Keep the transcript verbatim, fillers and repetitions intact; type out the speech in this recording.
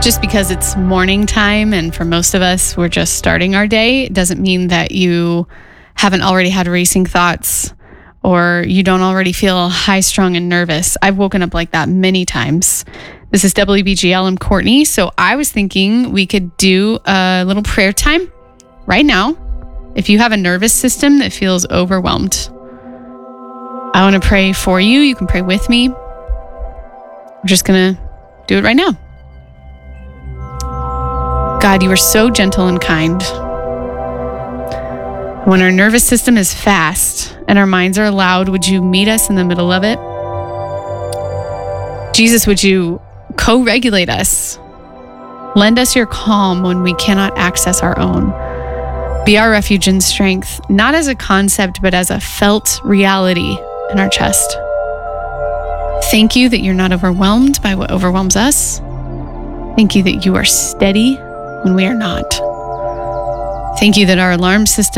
Just because it's morning time and for most of us, we're just starting our day, it doesn't mean that you haven't already had racing thoughts or you don't already feel high strung and nervous. I've woken up like that many times. This is W B G L. I'm Courtney. So I was thinking we could do a little prayer time right now. If you have a nervous system that feels overwhelmed, I want to pray for you. You can pray with me. We're just going to do it right now. God, you are so gentle and kind. When our nervous system is fast and our minds are loud, would you meet us in the middle of it? Jesus, would you co-regulate us? Lend us your calm when we cannot access our own. Be our refuge and strength, not as a concept, but as a felt reality in our chest. Thank you that you're not overwhelmed by what overwhelms us. Thank you that you are steady when we are not. Thank you that our alarm system